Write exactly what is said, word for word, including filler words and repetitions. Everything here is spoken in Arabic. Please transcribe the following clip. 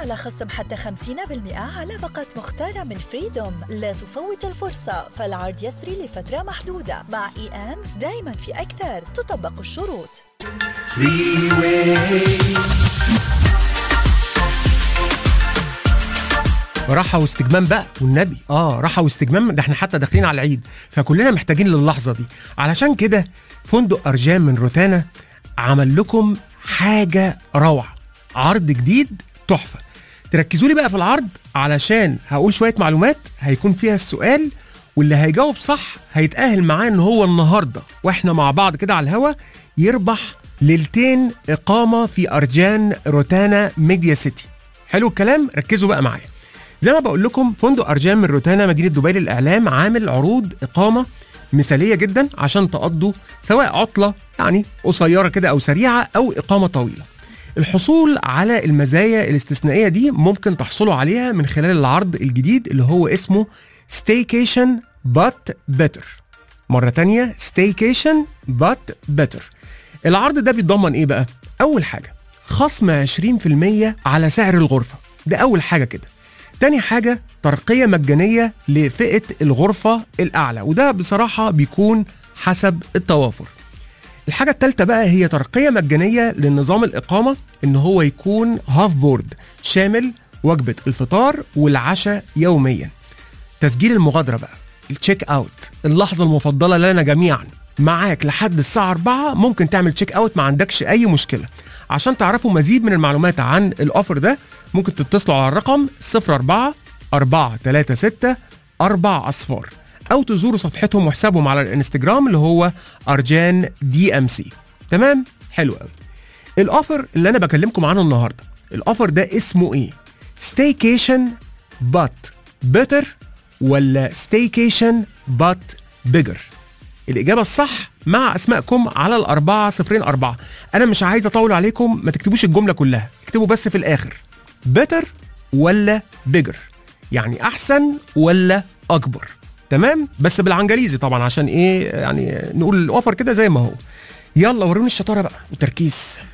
على خصم حتى خمسين بالمئة على باقة مختارة من فريدوم. لا تفوت الفرصة، فالعرض يسري لفترة محدودة. مع إي أند دايما في أكثر، تطبق الشروط. راحة واستجمام بقى والنبي. اه راحة واستجمام، ده احنا حتى داخلين على العيد، فكلنا محتاجين للحظة دي. علشان كده فندق أرجان من روتانا عمل لكم حاجة روعة، عرض جديد تحفة. تركزوا لي بقى في العرض علشان هقول شوية معلومات هيكون فيها السؤال، واللي هيجاوب صح هيتأهل معاه ان هو النهاردة واحنا مع بعض كده على الهوا يربح ليلتين إقامة في أرجان روتانا ميديا سيتي. حلو الكلام، ركزوا بقى معايا. زي ما بقول لكم فندق أرجان من روتانا مدينة دبي للإعلام عامل عروض إقامة مثالية جدا عشان تقضوا سواء عطلة يعني قصيرة كده أو سريعة أو إقامة طويلة. الحصول على المزايا الاستثنائية دي ممكن تحصلوا عليها من خلال العرض الجديد اللي هو اسمه Staycation But Better. مرة تانية Staycation But Better. العرض ده بيتضمن ايه بقى؟ أول حاجة خصم عشرين بالمية على سعر الغرفة، ده أول حاجة كده. تاني حاجة ترقية مجانية لفئة الغرفة الأعلى، وده بصراحة بيكون حسب التوافر. الحاجة التالتة بقى هي ترقية مجانية لنظام الإقامة، إن هو يكون هاف بورد شامل وجبة الفطار والعشاء يوميا. تسجيل المغادرة بقى، التشيك أوت، اللحظة المفضلة لنا جميعا، معاك لحد الساعة أربعة ممكن تعمل تشيك أوت، ما عندكش أي مشكلة. عشان تعرفوا مزيد من المعلومات عن الأوفر ده ممكن تتصلوا على الرقم صفر أربعة أربعة ثلاثة ستة أربعة أصفار، أو تزوروا صفحتهم وحسابهم على الانستجرام اللي هو أرجان دي أم سي. تمام؟ حلو قوي. الأوفر اللي أنا بكلمكم عنه النهاردة، الأوفر ده اسمه إيه؟ Staycation But Better ولا Staycation But Bigger؟ الإجابة الصح مع أسمائكم على الأربعة صفرين أربعة. أنا مش عايز أطول عليكم، ما تكتبوش الجملة كلها، اكتبوا بس في الآخر better ولا bigger، يعني أحسن ولا أكبر. تمام؟ بس بالعنجليزي طبعا عشان إيه يعني نقول الأوفر كده زي ما هو. يلا وروني الشطارة بقى وتركيز.